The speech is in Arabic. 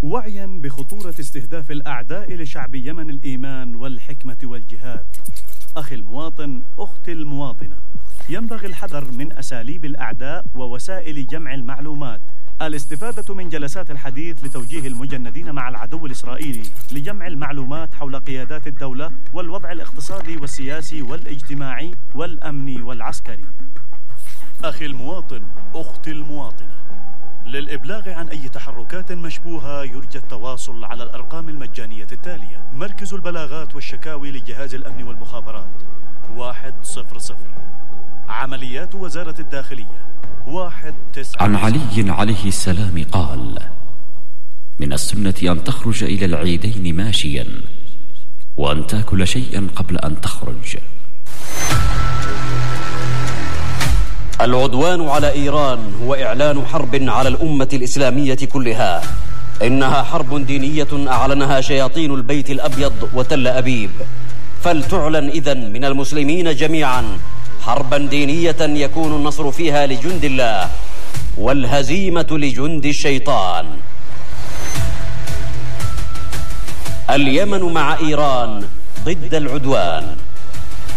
وعيا بخطورة استهداف الأعداء لشعب يمن الإيمان والحكمة والجهاد. أخي المواطن، أختي المواطنة، ينبغي الحذر من أساليب الأعداء ووسائل جمع المعلومات. الاستفادة من جلسات الحديث لتوجيه المجندين مع العدو الإسرائيلي لجمع المعلومات حول قيادات الدولة والوضع الاقتصادي والسياسي والاجتماعي والأمني والعسكري. أخي المواطن، أختي المواطنة، للإبلاغ عن أي تحركات مشبوهة يرجى التواصل على الأرقام المجانية التالية: مركز البلاغات والشكاوي لجهاز الأمن والمخابرات 100. عمليات وزارة الداخلية 19. عن علي عليه السلام قال: من السنة أن تخرج إلى العيدين ماشيا، وأن تأكل شيئا قبل أن تخرج. العدوان على إيران هو إعلان حرب على الأمة الإسلامية كلها. إنها حرب دينية أعلنها شياطين البيت الأبيض وتل أبيب، فلتعلن إذن من المسلمين جميعا حربا دينية يكون النصر فيها لجند الله والهزيمة لجند الشيطان. اليمن مع إيران ضد العدوان.